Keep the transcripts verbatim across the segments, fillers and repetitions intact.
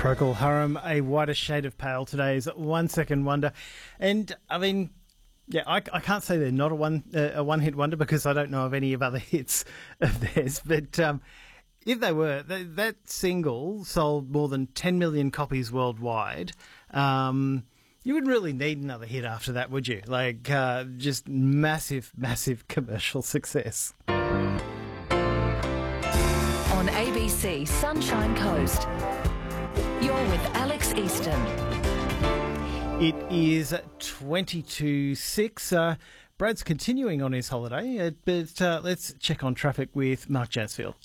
Procol Harum, A Whiter Shade of Pale today's One Second Wonder. And, I mean, yeah, I, I can't say they're not a one uh, a one-hit wonder because I don't know of any of other hits of theirs. But um, if they were, th- that single sold more than ten million copies worldwide. Um, you wouldn't really need another hit after that, would you? Like, uh, just massive, massive commercial success. On A B C Sunshine Coast, you're with Alex Easton. It is twenty-two six. Uh, Brad's continuing on his holiday, uh, but uh, let's check on traffic with Mark Jansfield.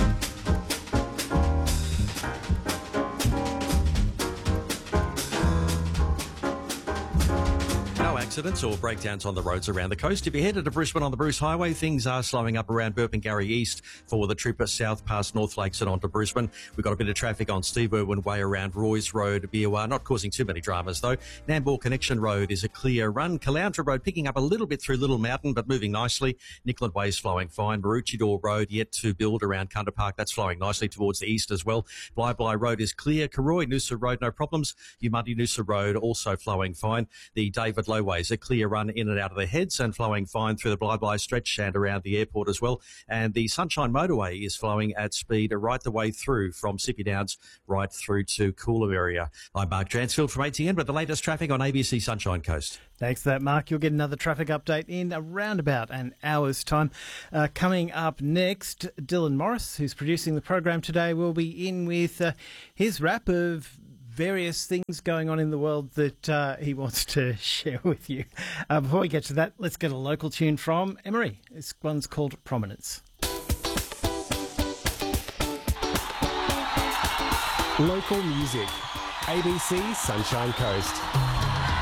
Accidents or breakdowns on the roads around the coast. If you're headed to Brisbane on the Bruce Highway, things are slowing up around Burpengary East for the trip south past North Lakes and onto Brisbane. We've got a bit of traffic on Steve Irwin Way around Roy's Road, B O R, not causing too many dramas though. Nambour Connection Road is a clear run. Caloundra Road picking up a little bit through Little Mountain, but moving nicely. Nickland Way is flowing fine. Maroochydore Road yet to build around Kunda Park. That's flowing nicely towards the east as well. Bly Bly Road is clear. Karoi Noosa Road, no problems. Umadi Noosa Road also flowing fine. The David Low Way is a clear run in and out of the heads and flowing fine through the Bly Bly stretch and around the airport as well. And the Sunshine Motorway is flowing at speed right the way through from Sippy Downs right through to Cooler area. I'm Mark Dransfield from A T N with the latest traffic on A B C Sunshine Coast. Thanks for that, Mark. You'll get another traffic update in around about an hour's time. Uh, coming up next, Dylan Morris, who's producing the program today, will be in with uh, his wrap of various things going on in the world that uh, he wants to share with you. Uh, before we get to that, let's get a local tune from Emery. This one's called Prominence. Local music. A B C Sunshine Coast.